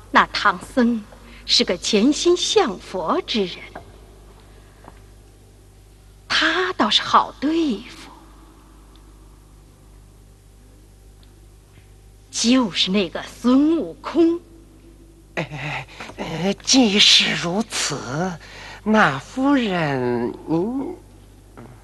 那唐僧是个潜心向佛之人，他倒是好对付。就是那个孙悟空。 既是如此，那夫人您